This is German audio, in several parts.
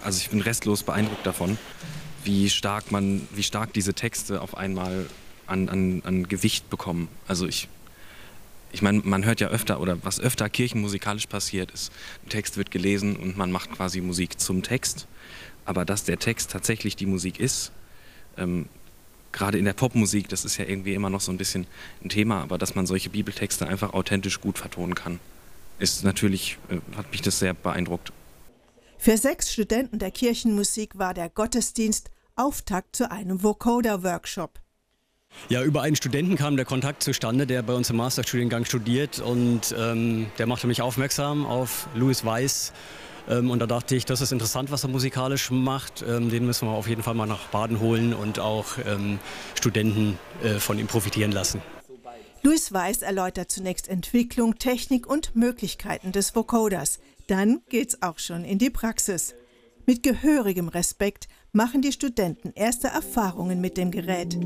also ich bin restlos beeindruckt davon, wie stark diese Texte auf einmal an Gewicht bekommen. Also ich meine, man hört ja öfter, oder was öfter kirchenmusikalisch passiert ist, ein Text wird gelesen und man macht quasi Musik zum Text. Aber dass der Text tatsächlich die Musik ist, gerade in der Popmusik, das ist ja irgendwie immer noch so ein bisschen ein Thema, aber dass man solche Bibeltexte einfach authentisch gut vertonen kann, ist natürlich, hat mich das sehr beeindruckt. Für 6 Studenten der Kirchenmusik war der Gottesdienst Auftakt zu einem Vocoder-Workshop. Ja, über einen Studenten kam der Kontakt zustande, der bei uns im Masterstudiengang studiert, und der machte mich aufmerksam auf Louis Weiss. Und da dachte ich, das ist interessant, was er musikalisch macht. Den müssen wir auf jeden Fall mal nach Baden holen und auch Studenten von ihm profitieren lassen. Louis Weiss erläutert zunächst Entwicklung, Technik und Möglichkeiten des Vocoders. Dann geht's auch schon in die Praxis. Mit gehörigem Respekt machen die Studenten erste Erfahrungen mit dem Gerät.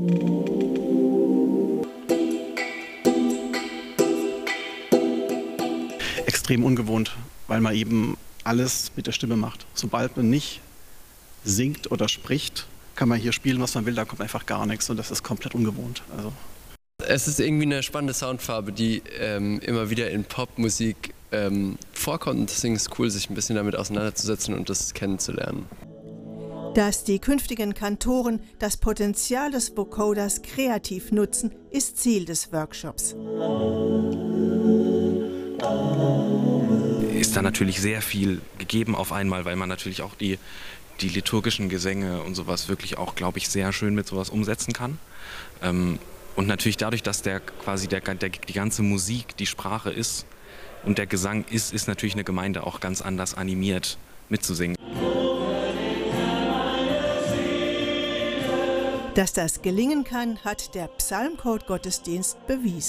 Extrem ungewohnt, weil man eben alles mit der Stimme macht. Sobald man nicht singt oder spricht, kann man hier spielen, was man will, da kommt einfach gar nichts, und das ist komplett ungewohnt. Also. Es ist irgendwie eine spannende Soundfarbe, die immer wieder in Popmusik vorkommt, und deswegen ist es cool, sich ein bisschen damit auseinanderzusetzen und das kennenzulernen. Dass die künftigen Kantoren das Potenzial des Vocoders kreativ nutzen, ist Ziel des Workshops. Ist da natürlich sehr viel gegeben auf einmal, weil man natürlich auch die liturgischen Gesänge und sowas wirklich auch, glaube ich, sehr schön mit sowas umsetzen kann. Und natürlich dadurch, dass die ganze Musik die Sprache ist und der Gesang ist natürlich eine Gemeinde auch ganz anders animiert mitzusingen. Dass das gelingen kann, hat der Psalmchor-Gottesdienst bewiesen.